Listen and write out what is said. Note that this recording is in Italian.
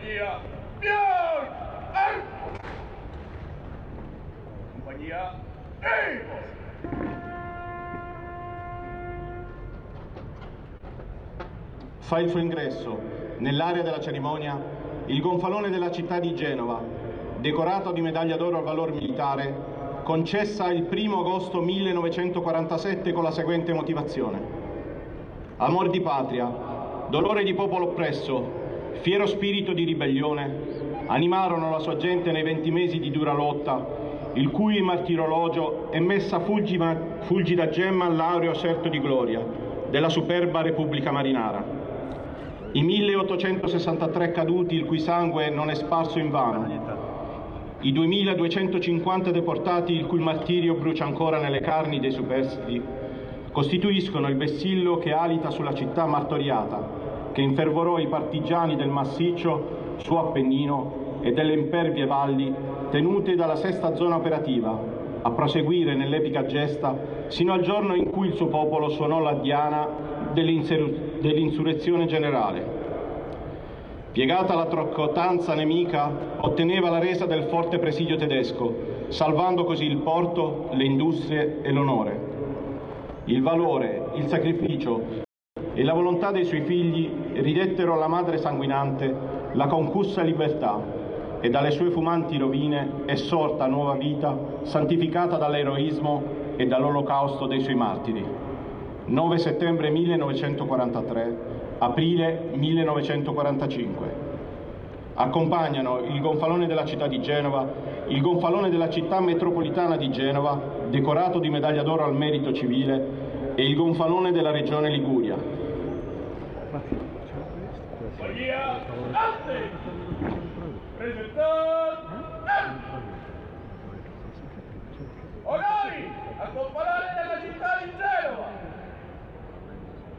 Compagnia, Björn! Compagnia, Eivor! Fa il suo ingresso nell'area della cerimonia il gonfalone della città di Genova, decorato di medaglia d'oro al valor militare, concessa il 1° agosto 1947 con la seguente motivazione: amor di patria, dolore di popolo oppresso, fiero spirito di ribellione animarono la sua gente nei 20 mesi di dura lotta, il cui martirologio è messa fulgida gemma all'aureo serto di gloria della superba Repubblica Marinara. I 1863 caduti il cui sangue non è sparso invano, i 2250 deportati il cui martirio brucia ancora nelle carni dei superstiti, costituiscono il vessillo che alita sulla città martoriata, che infervorò i partigiani del massiccio su Appennino e delle impervie valli tenute dalla 6ª zona operativa, a proseguire nell'epica gesta sino al giorno in cui il suo popolo suonò la diana dell'insurrezione generale. Piegata alla troccotanza nemica, otteneva la resa del forte presidio tedesco, salvando così il porto, le industrie e l'onore. Il valore, il sacrificio e la volontà dei suoi figli ridettero alla madre sanguinante la concussa libertà, e dalle sue fumanti rovine è sorta nuova vita, santificata dall'eroismo e dall'olocausto dei suoi martiri. 9 settembre 1943, aprile 1945. Accompagnano il gonfalone della città di Genova, il gonfalone della città metropolitana di Genova, decorato di medaglia d'oro al merito civile, e il gonfalone della regione Liguria. Compagnia, Arte!